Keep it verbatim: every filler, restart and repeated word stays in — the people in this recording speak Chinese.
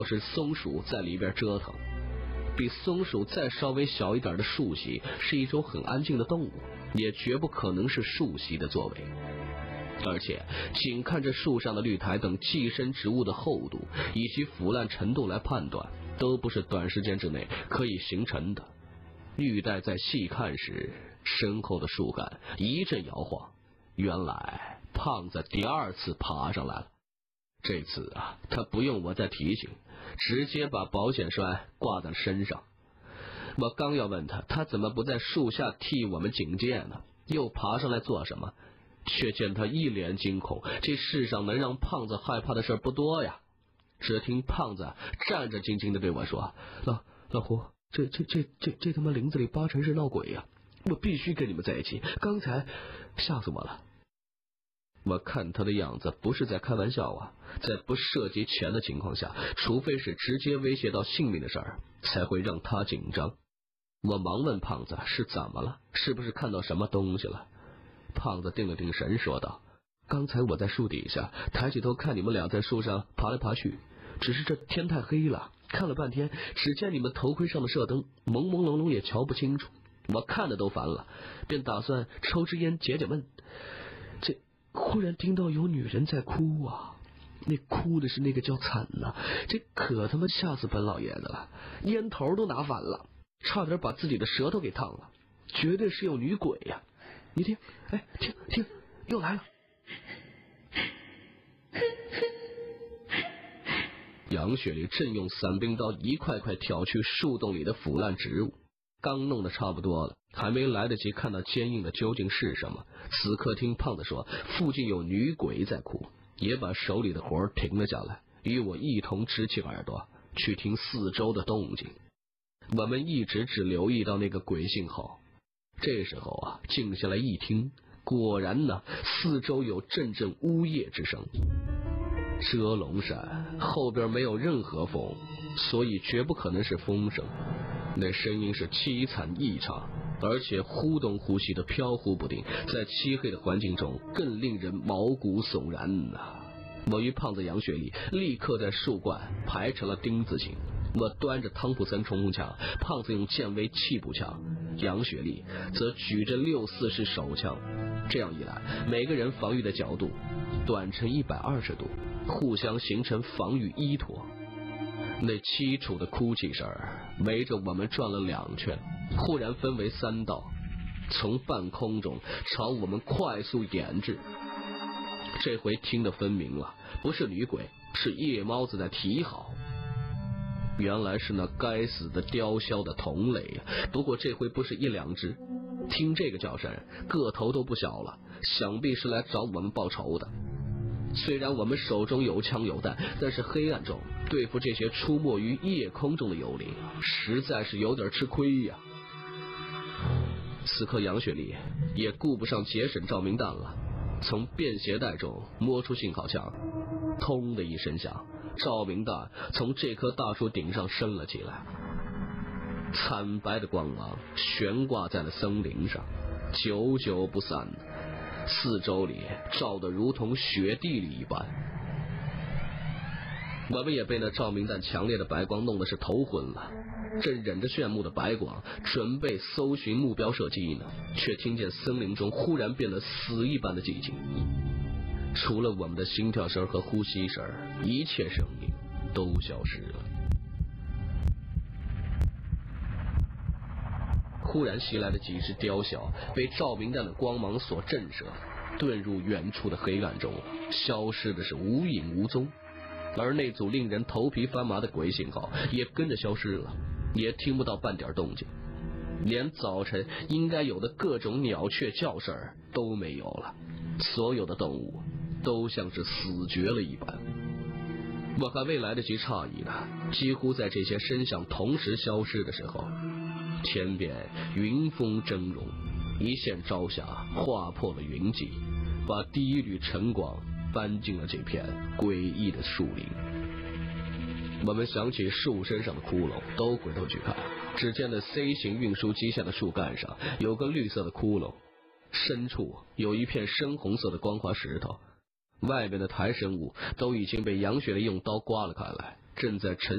是松鼠在里边折腾。比松鼠再稍微小一点的树蜥是一种很安静的动物，也绝不可能是树蜥的作为。而且仅看着树上的绿苔等寄生植物的厚度以及腐烂程度来判断，都不是短时间之内可以形成的。玉带在细看时，身后的树干一阵摇晃，原来胖子第二次爬上来了。这次啊，他不用我再提醒，直接把保险栓挂在身上。我刚要问他，他怎么不在树下替我们警戒呢？又爬上来做什么？却见他一脸惊恐，这世上能让胖子害怕的事不多呀。只听胖子战战兢兢地对我说：“老老胡，这这这这这他妈林子里八成是闹鬼呀！我必须跟你们在一起，刚才吓死我了。”我看他的样子不是在开玩笑啊，在不涉及钱的情况下，除非是直接威胁到性命的事儿，才会让他紧张。我忙问胖子是怎么了，是不是看到什么东西了？胖子定了定神说道：“刚才我在树底下抬起头看你们俩在树上爬来爬去，只是这天太黑了，看了半天只见你们头盔上的射灯朦朦胧胧，也瞧不清楚，我看的都烦了，便打算抽支烟解解闷。这忽然听到有女人在哭啊，那哭的是那个叫惨呐，这可他妈吓死本老爷子了，烟头都拿反了，差点把自己的舌头给烫了，绝对是有女鬼呀！你听，哎，听听，又来了。”杨雪丽正用伞兵刀一块块挑去树洞里的腐烂植物，刚弄得差不多了，还没来得及看到坚硬的究竟是什么，此刻听胖子说附近有女鬼在哭，也把手里的活停了下来，与我一同支起耳朵去听四周的动静。我们一直只留意到那个鬼信号，这时候啊，静下来一听，果然呢，四周有阵阵呜咽之声。遮龙山后边没有任何风，所以绝不可能是风声。那声音是凄惨异常，而且忽东忽西的飘忽不定，在漆黑的环境中更令人毛骨悚然啊！我与胖子杨雪丽立刻在树冠排成了丁字形，我端着汤普森冲锋枪，胖子用剑威气步枪，杨雪丽则举着六四式手枪。这样一来，每个人防御的角度短成一百二十度，互相形成防御依托。那凄楚的哭泣声围着我们转了两圈，忽然分为三道，从半空中朝我们快速演至。这回听得分明了，不是女鬼，是夜猫子在啼嚎。原来是那该死的雕鸮的同类呀！不过这回不是一两只，听这个叫声，个头都不小了，想必是来找我们报仇的。虽然我们手中有枪有弹，但是黑暗中对付这些出没于夜空中的幽灵，实在是有点吃亏呀。此刻杨雪丽也顾不上节省照明弹了，从便携袋中摸出信号枪，通的一声响，照明弹从这棵大树顶上升了起来，惨白的光芒悬挂在了森林上，久久不散，四周里照得如同雪地里一般。我们也被那照明弹强烈的白光弄得是头昏了，正忍着炫目的白光准备搜寻目标射击呢，却听见森林中忽然变得死一般的寂静，除了我们的心跳声和呼吸声，一切声音都消失了。忽然袭来的几只雕鸮被照明弹的光芒所震慑，遁入远处的黑暗中，消失的是无影无踪。而那组令人头皮发麻的鬼信号也跟着消失了，也听不到半点动静，连早晨应该有的各种鸟雀叫声都没有了，所有的动物都像是死绝了一般。我还未来得及诧异呢，几乎在这些声响同时消失的时候，天边云峰峥嵘，一线朝霞划破了云际，把第一缕晨光搬进了这片诡异的树林。我们想起树身上的窟窿，都回头去看，只见那 C 型运输机下的树干上有个绿色的窟窿，深处有一片深红色的光滑石头，外面的抬生物都已经被杨雪丽用刀刮了开来，正在沉